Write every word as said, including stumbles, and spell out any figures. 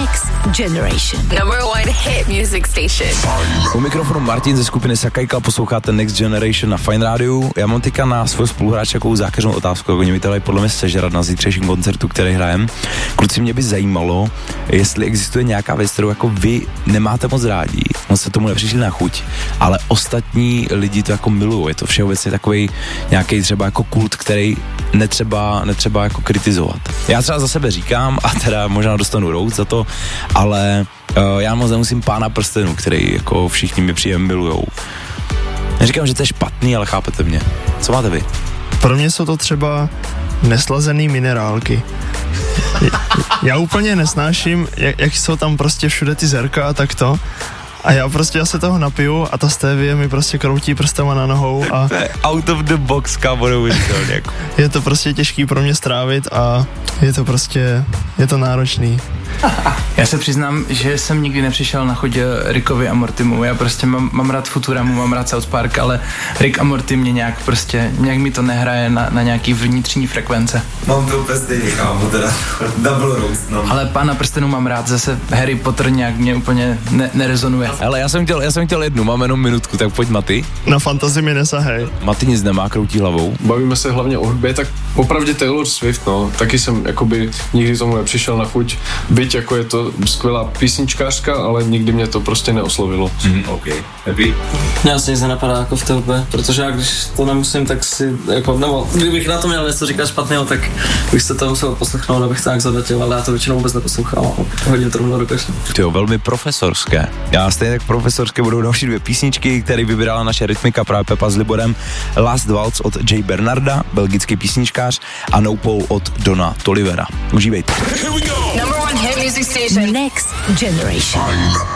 Next Generation. Number one hit music station. U mikrofonu Martin ze skupiny Sakajka, posloucháte Next Generation na Fine Rádiu. Já mám teďka na svého spoluhráče takovou zákeřnou otázku, oni mi tady podle mě sežrat na zítřejším koncertu, který hrajem. Kluci, mě by zajímalo, jestli existuje nějaká věc, kterou jako vy nemáte moc rádi, moc se tomu nepřišli na chuť, ale ostatní lidi to jako milujou. Je to všeobecně takový nějaký třeba jako kult, který netřeba, netřeba jako kritizovat. Já třeba za sebe říkám, a teda možná dostanu rout za to, ale uh, já moc nemusím Pána prstenů, který jako všichni mi příjem milujou. Neříkám, že to je špatný, ale chápete mě. Co máte vy? Pro mě jsou to třeba neslazený minerálky. Já úplně nesnáším, jak, jak jsou tam prostě všude ty zrka a tak to. A já prostě já se toho napiju a ta stevie mi prostě kroutí prstama na nohou a... To je out of the box, kámo, je to prostě těžký pro mě strávit a je to prostě, je to náročný. Já se přiznám, že jsem nikdy nepřišel na chuť Rickovi a Mortimu. Já prostě mám, mám rád Futuramu, mám rád South Park, ale Rick a Morty mě nějak prostě, nějak mi to nehraje na, na nějaký vnitřní frekvence. Mám to úplně stejně, kámo, teda double roast, no. Ale Pána prstenů mám rád, zase Harry Potter nějak mě úplně ne, nerezonuje. Ale já jsem chtěl, já jsem chtěl jednu, mám jenom minutku, tak pojď Maty. Na fantazii mi nesahej. Maty nic nemá, kroutí hlavou. Bavíme se hlavně o hudbě, tak opravdu Taylor Swift, no, taky jsem jakoby nikdy tomu nepřišel na chuť, byť jako je to skvělá písničkářka, ale nikdy mě to prostě neoslovilo. Mm, OK, happy. Mě asi nic nenapadá jako v té hudbě, protože já když to nemusím, tak si jako, nebo kdybych na to měl něco říkat špatného, tak bych se to musel poslechnout, abych to nějak zadatil, ale já to většinou vůbec neposlouchám, hodím to rovnou do kašle. Jo, velmi profesorské. Já stejně tak profesorské budou další dvě písničky, které vybrala naše rytmika, právě Pepa s Liborem. Last Waltz od Jay Bernarda, belgický písničkář, a No Paul od Dona Tolivera. Užívejte. Number one hit music station. Next Generation.